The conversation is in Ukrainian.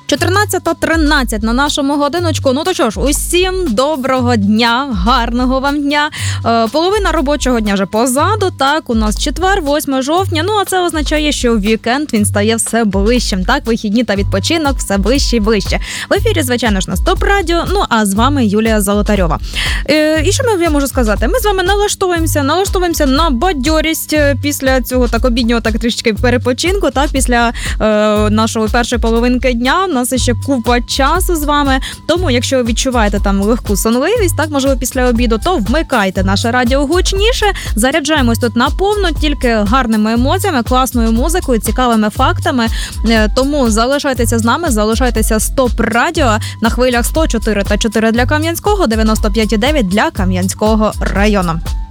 14:13 на нашому годиночку. Ну то що ж, усім доброго дня, гарного вам дня. Половина робочого дня вже позаду, так, у нас четвер, 8 жовтня, ну а це означає, що вікенд він стає все ближчим, так, вихідні та відпочинок все ближче і ближче. В ефірі, звичайно ж, на Стоп Радіо, ну а з вами Юлія Золотарьова. І що я можу сказати? Ми з вами налаштовуємося на бадьорість після цього так обіднього так трішки перепочинку, так, після нашої першої половинки дня. У нас ще купа часу з вами, тому якщо ви відчуваєте там легку сонливість, так, можливо, після обіду, то вмикайте наше радіо гучніше, заряджаємось тут наповну, тільки гарними емоціями, класною музикою, цікавими фактами, тому залишайтеся з нами, залишайтеся Стоп Радіо на хвилях 104,4 для Кам'янського, 95,9 для Кам'янського району.